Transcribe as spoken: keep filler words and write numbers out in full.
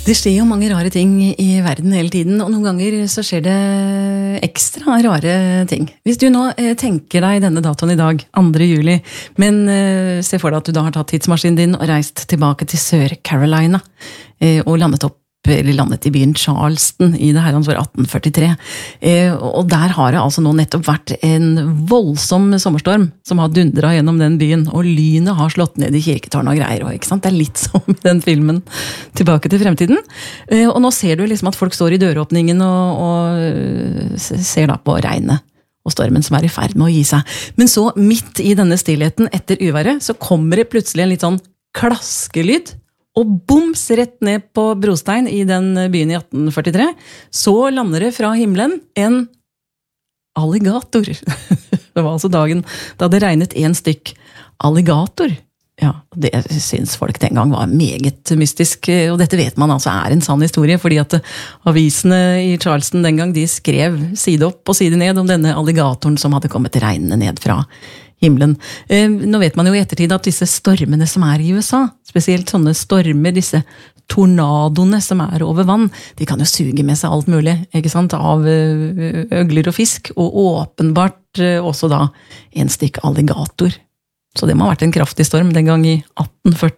Det skjer jo mange rare ting i verden hele tiden, og noen ganger så skjer det ekstra rare ting. Hvis du nå eh, tenker deg denne datoen i dag, andre juli, men eh, se for deg at du da har tatt tidsmaskinen din og reist tilbake til Sør-Carolina eh, og landet opp eller landet i byen Charleston i det herrens år atten førtitre. Eh, og der har det altså nå nettopp vært en voldsom sommerstorm som har dundret gjennom den byen, og lynet har slått ned i kirketårn og greier, og, ikke sant? Det er litt som den filmen Tilbake til fremtiden. Eh, og nå ser du liksom at folk står i døråpningen og, og ser da på regnet og stormen som er i ferd med å gi seg. Men så, midt i denne stillheten etter uværet, så kommer det plutselig en litt sånn klaskelyd, og boms rett ned på brostein i den byen i atten førtitre, så lander det fra himmelen en alligator. Det var altså dagen da det regnet en stykk alligator. Ja, det synes folk den gang var meget mystisk, og dette vet man altså er en sann historie, fordi at avisene i Charleston den gang, de skrev side opp og side ned om denne alligatoren som hadde kommet regnende ned fra himmelen. Eh, nå vet man jo i ettertid at disse stormene som er i U S A, spesielt sånne stormer, disse tornadoene som er over vann, de kan jo suge med seg alt mulig, ikke sant, av uh, øgler og fisk, og åpenbart uh, også da en stykk alligator. Så det må ha vært en kraftig storm den gang i atten førti.